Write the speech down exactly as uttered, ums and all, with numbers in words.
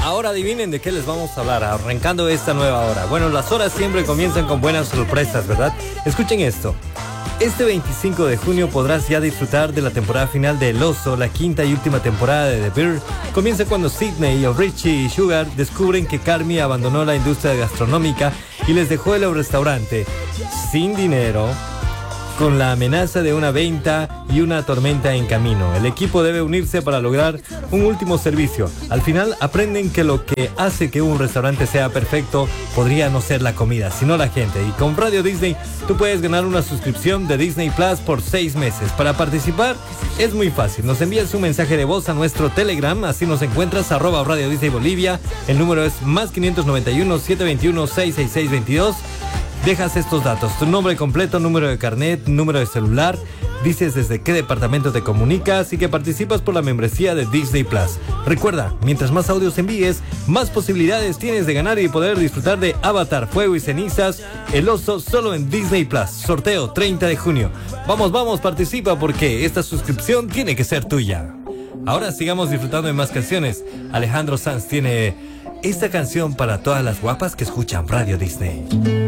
Ahora adivinen de qué les vamos a hablar, arrancando esta nueva hora. Bueno, las horas siempre comienzan con buenas sorpresas, ¿verdad? Escuchen esto. Este veinticinco de junio podrás ya disfrutar de la temporada final de El Oso, la quinta y última temporada de The Bear. Comienza cuando Sidney, Richie y Sugar descubren que Carmy abandonó la industria gastronómica y les dejó el restaurante sin dinero, con la amenaza de una venta y una tormenta en camino. El equipo debe unirse para lograr un último servicio. Al final aprenden que lo que hace que un restaurante sea perfecto podría no ser la comida, sino la gente. Y con Radio Disney tú puedes ganar una suscripción de Disney Plus por seis meses. Para participar es muy fácil. Nos envías un mensaje de voz a nuestro Telegram, así nos encuentras, arroba Radio Disney Bolivia. El número es más quinientos noventa y uno, setecientos veintiuno, seiscientos sesenta y seis veintidós. Dejas estos datos, tu nombre completo, número de carnet, número de celular, dices desde qué departamento te comunicas y que participas por la membresía de Disney Plus. Recuerda, mientras más audios envíes, más posibilidades tienes de ganar y poder disfrutar de Avatar, Fuego y Cenizas, El Oso, solo en Disney Plus. Sorteo treinta de junio. Vamos, vamos, participa porque esta suscripción tiene que ser tuya. Ahora sigamos disfrutando de más canciones. Alejandro Sanz tiene esta canción para todas las guapas que escuchan Radio Disney.